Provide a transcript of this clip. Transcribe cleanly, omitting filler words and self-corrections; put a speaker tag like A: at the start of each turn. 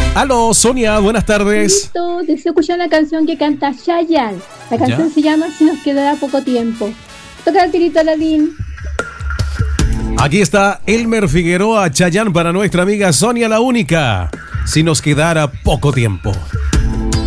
A: Aló, Sonia, buenas tardes.
B: Listo, deseo escuchar una canción que canta Chayanne. La canción se llama Si nos quedará poco tiempo. Toca el tirito, Aladín.
A: Aquí está Elmer Figueroa, Chayanne para nuestra amiga Sonia la Única. Si nos quedara poco tiempo.